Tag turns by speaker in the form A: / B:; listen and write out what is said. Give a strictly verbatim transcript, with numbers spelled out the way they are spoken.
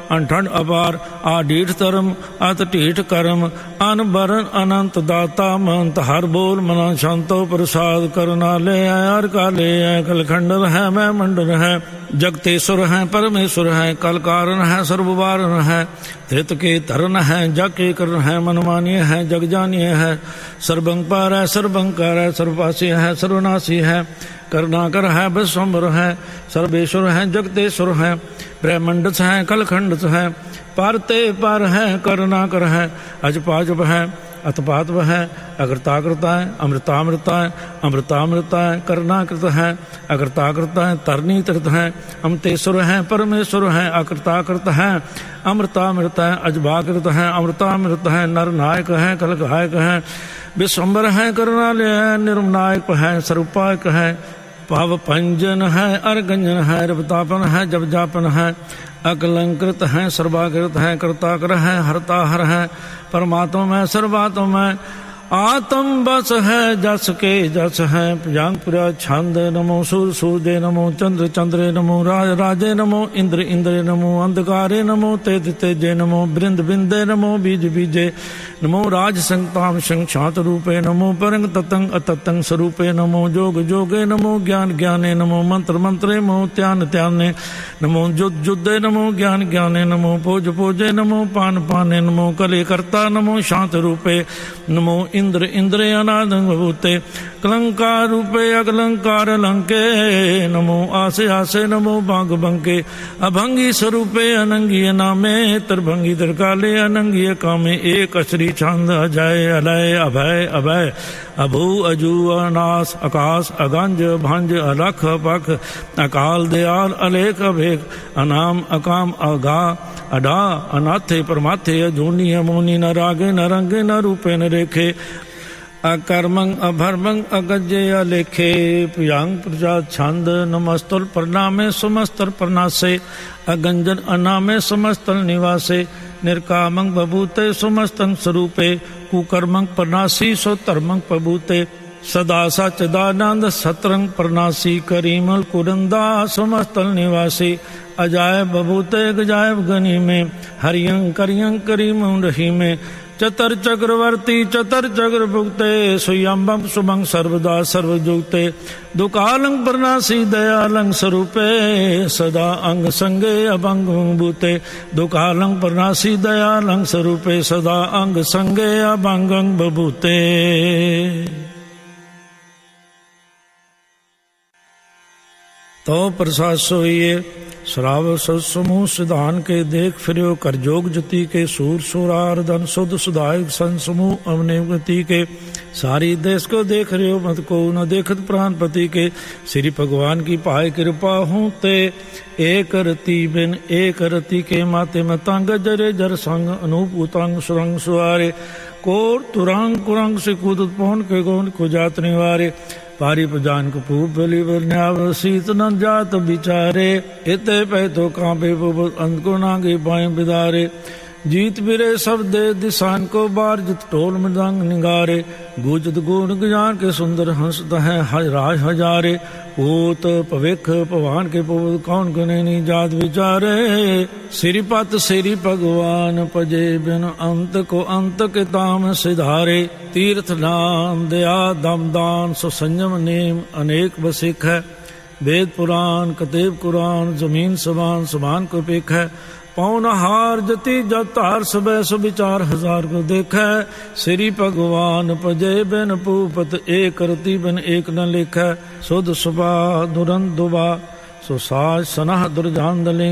A: अनठंड अपार आडीठ धर्म अत ढीठ कर्म अन बरन अनंत दाता महंत हर बोल मना शांतो प्रसाद करना ले हर का ले कलखंडर है मैं मंडल है जगतेश्वर है परमेश्वर है कल कारण है सर्ववारण है धृत के धरन है जग के करण है मनमानीय है जग जानिय है सर्वंपार है सर्वंकार है सर्वपासी है सर्वनाशी है करुणाकर है विश्वम्भर है सर्वेश्वर है जगतेश्वर है ब्रह्मंडस है कलखंडस है पारते पार है करुणाकर है अजपाजप है अतपातव है अकृताकृता है अमृतामृता है अमृतामृता है करुणाकृत है अकृताकृत है तरनी तृत है अमतेश्वर है परमेश्वर है अकृताकृत है अमृतामृत है अजबाकृत है अमृतामृत है नरनायक है कलघायक है विश्वम्भर है करुणालय है निर्मनायक है स्वरूपायक है भाव पंजन है अर्गंजन है रवतापन है जब जापन है अकलंकृत है सर्वाकृत है कर्ताकर है हरता हर है परमात्मा में सर्वात्मा में आत्म बस है जस के जस है प्रियांगपुरा छंद नमो सूर सूर्य नमो चंद्र चंद्रे नमो राज राजे नमो इंद्र इंद्रे नमो अंधकारे नमो तेज तेजे नमो बृंद बिंदे नमो बीज बीजे नमो राज संताम संक्षात रूपे नमो परंग ततंग अततंग स्वरूपे नमो जोग जोगे नमो ज्ञान ज्ञाने नमो मंत्र मंत्रे नमो त्यान त्याने नमो जुद जुद्दे नमो ज्ञान ज्ञाने नमो पोज पोजे नमो पान पाने नमो कले कर्ता नमो शांत रूपे नमो इंद्र इंद्रे अनादंग भूते कलंकार रूपे अकलंकार लंके नमो आसे आसे नमो बांग बंके अभंगी स्वरूपे अनंगी नामे त्रिभंगी त्रिकाले अनंगी कामे एक अश्री छंद अजय अलय अभय अभय अभू अजू अनास आकाश अगंज भंज अलख पख अकाल दयाल अलेख अभेक अनाम अकाम अगा अडा अनाथे परमाथे अजूनी अमोनी न रागे न रंगे न रूपे न रेखे अकर्मंग अभर्मंग अगज्य अलेखे प्रियांग प्रजा छंद नमस्तुल प्रणामे सुमस्तर प्रणासे अगंजन अनामे समस्तल निवासे निर्कामंग बभूते सुमस्तंग स्वरूपे कुकर्मंग प्रणासी सो धर्मंग प्रभूते सदा सच्चिदानंद सतरंग प्रणासी करीमल कुरंदा समस्तल निवासी अजायब बभूते गजायब गनी में हरियंग करियंग करीम रही में चतर चक्रवर्ती चतर चक्र भुगते सुयंबम सुमंग सर्वदा सर्वजुगते दुकालंग प्रणासी दयालंग स्वरूपे सदा अंग संगे अभंग भूते दुकालंग प्रणासी दयालंग स्वरूपे सदा अंग संगे अभंग बभूते। तो प्रसाद सोइए श्राव समूह सिधान के देख फिरो कर जोग जति के सूर सुरार धन शुद्ध सुधायक सन समूह अवने गति के सारी देश को देख रहे हो मत को न देखत प्राणपति के श्री भगवान की पाए कृपा हूँ ते एक रति बिन एक रति के माते मतंग जरे जर संग अनूप उतंग सुरंग सुआरे कोर तुरंग कुरंग से कूद पौन के गौन को जात निवारे पारी पजान को पूप बलि बन्याव शीत न जात बिचारे इते पै तो कांपे अंत को नागे पाए बिदारे जीत बिरे सब दे दिशान को बार जित टोल मृदंग निगारे गुजत गुण ज्ञान के सुंदर हंसत है राज हजारे पूत पविख पवान के पुत कौन गुने जात विचारे श्रीपत श्री भगवान पजे बिन अंत को अंत के ताम सिधारे तीर्थ नाम दया दमदान सो संयम नेम अनेक बसिक है वेद पुराण कतेब कुरान जमीन समान समान को पेख है पौन हार जति जत हार सब सुविचार हजार को देखै श्री भगवान पजे बिन पूपत एक रति बिन एक न लिखै सुध सुबा दुरंत दुबा सो साज सनह दुर्जान दले